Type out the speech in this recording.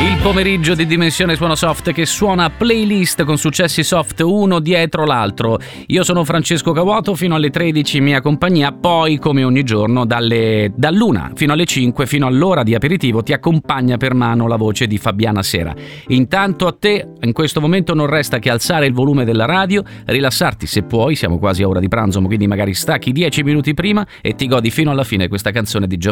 Il pomeriggio di Dimensione Suono Soft che suona playlist con successi soft uno dietro l'altro. Io sono Francesco Cavuoto, fino alle 13 in mia compagnia, poi come ogni giorno dall'1 fino alle 5, fino all'ora di aperitivo, ti accompagna per mano la voce di Fabiana Sera. Intanto a te in questo momento non resta che alzare il volume della radio, rilassarti se puoi, siamo quasi a ora di pranzo, quindi magari stacchi 10 minuti prima e ti godi fino alla fine questa canzone di Giovanni